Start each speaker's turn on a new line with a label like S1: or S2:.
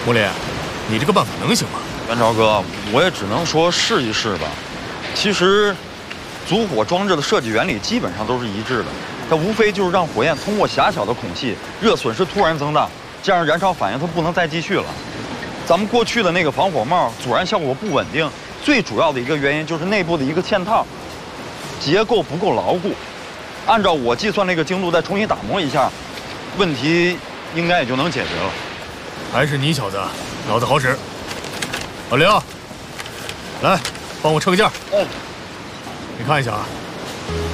S1: 木林，你这个办法能行吗？
S2: 元朝哥，我也只能说试一试吧。其实，组火装置的设计原理基本上都是一致的，它无非就是让火焰通过狭小的孔隙，热损失突然增大，这样燃烧反应它不能再继续了。咱们过去的那个防火帽阻燃效果不稳定，最主要的一个原因就是内部的一个嵌套结构不够牢固。按照我计算那个精度再重新打磨一下，问题应该也就能解决了。
S1: 还是你小子脑子好使。老刘，来帮我称个价。
S2: 哎，
S1: 你看一下啊。